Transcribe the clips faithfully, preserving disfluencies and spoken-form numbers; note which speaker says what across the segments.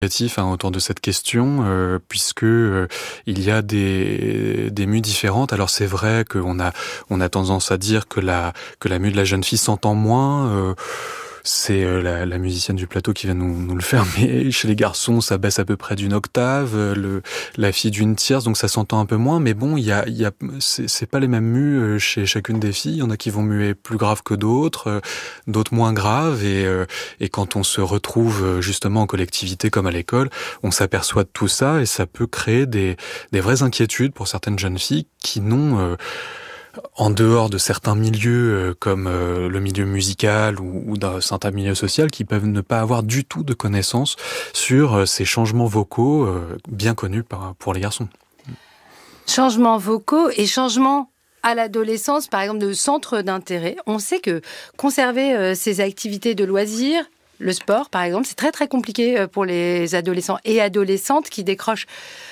Speaker 1: Hein, autour de cette question, euh, puisque euh, il y a des des mues différentes. Alors c'est vrai qu'on a on a tendance à dire que la que la mue de la jeune fille s'entend moins. Euh, c'est euh, la, la musicienne du plateau qui vient nous, nous le faire, mais chez les garçons, ça baisse à peu près d'une octave, le, la fille d'une tierce, donc ça s'entend un peu moins. Mais bon, il y a, il y a, c'est, c'est pas les mêmes mues chez chacune des filles. Il y en a qui vont muer plus grave que d'autres, euh, d'autres moins graves. Et, euh, et quand on se retrouve justement en collectivité comme à l'école, on s'aperçoit de tout ça et ça peut créer des, des vraies inquiétudes pour certaines jeunes filles qui n'ont euh, en dehors de certains milieux euh, comme euh, le milieu musical ou, ou d'un certain milieu social, qui peuvent ne pas avoir du tout de connaissances sur euh, ces changements vocaux euh, bien connus par, pour les garçons.
Speaker 2: Changements vocaux et changements à l'adolescence, par exemple, de centre d'intérêt. On sait que conserver euh, ces activités de loisirs, le sport, par exemple, c'est très très compliqué pour les adolescents et adolescentes qui décrochent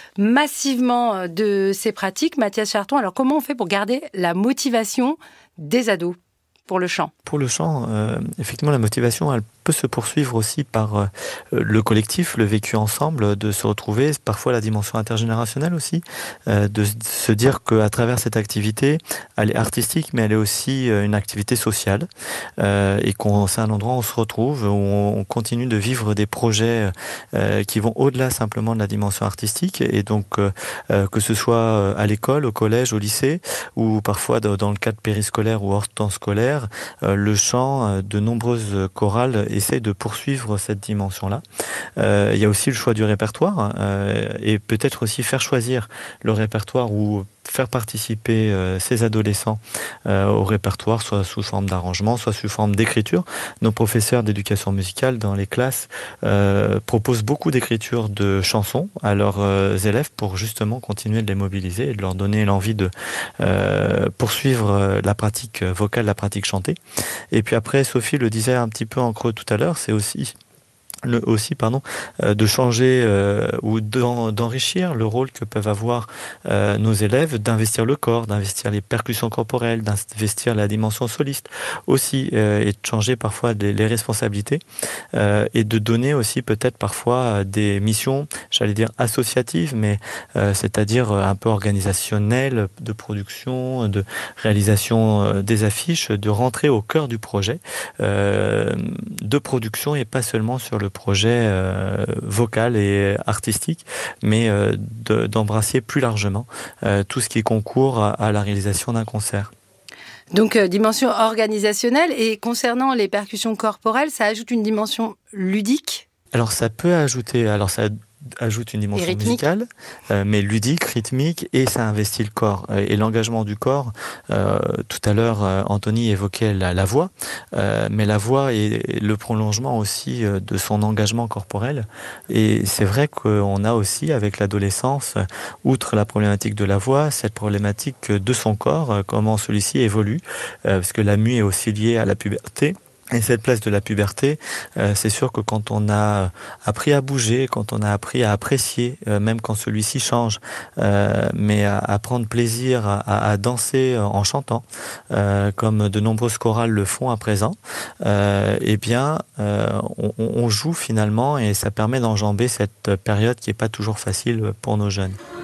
Speaker 2: massivement de ces pratiques. Mathias Charton, alors comment on fait pour garder la motivation des ados pour le chant ?
Speaker 3: Pour le chant, euh, effectivement, la motivation, elle peut se poursuivre aussi par euh, le collectif, le vécu ensemble, de se retrouver, parfois la dimension intergénérationnelle aussi, euh, de se dire qu'à travers cette activité, elle est artistique, mais elle est aussi euh, une activité sociale, euh, et qu'on c'est un endroit où on se retrouve, où on, on continue de vivre des projets euh, qui vont au-delà simplement de la dimension artistique, et donc euh, euh, que ce soit à l'école, au collège, au lycée, ou parfois dans le cadre périscolaire ou hors temps scolaire, euh, le chant, de nombreuses chorales essaie de poursuivre cette dimension-là. Euh, il y a aussi le choix du répertoire euh, et peut-être aussi faire choisir le répertoire ou faire participer euh, ces adolescents euh, au répertoire, soit sous forme d'arrangement, soit sous forme d'écriture. Nos professeurs d'éducation musicale dans les classes euh, proposent beaucoup d'écriture de chansons à leurs euh, élèves pour justement continuer de les mobiliser et de leur donner l'envie de euh, poursuivre la pratique vocale, la pratique chantée. Et puis après, Sophie le disait un petit peu en creux tout à l'heure, c'est aussi Le, aussi pardon euh, de changer euh, ou d'en, d'enrichir le rôle que peuvent avoir euh, nos élèves, d'investir le corps, d'investir les percussions corporelles, d'investir la dimension soliste aussi euh, et de changer parfois les, les responsabilités euh, et de donner aussi peut-être parfois des missions, j'allais dire associatives, mais euh, c'est-à-dire un peu organisationnelles, de production, de réalisation euh, des affiches, de rentrer au cœur du projet euh, de production et pas seulement sur le projet euh, vocal et artistique, mais euh, de, d'embrasser plus largement euh, tout ce qui concourt à, à la réalisation d'un concert.
Speaker 2: Donc, euh, dimension organisationnelle. Et concernant les percussions corporelles, ça ajoute une dimension ludique ?
Speaker 3: Alors, ça peut ajouter... Alors, ça ajoute une dimension musicale, euh, mais ludique, rythmique, et ça investit le corps. Et l'engagement du corps, euh, tout à l'heure, euh, Anthony évoquait la, la voix, euh, mais la voix est le prolongement aussi euh, de son engagement corporel. Et c'est vrai qu'on a aussi, avec l'adolescence, outre la problématique de la voix, cette problématique de son corps, euh, comment celui-ci évolue, euh, parce que la mue est aussi liée à la puberté. Et cette place de la puberté, euh, c'est sûr que quand on a appris à bouger, quand on a appris à apprécier, euh, même quand celui-ci change, euh, mais à, à prendre plaisir à, à danser en chantant, euh, comme de nombreuses chorales le font à présent, euh, eh bien, euh, on, on joue finalement et ça permet d'enjamber cette période qui n'est pas toujours facile pour nos jeunes.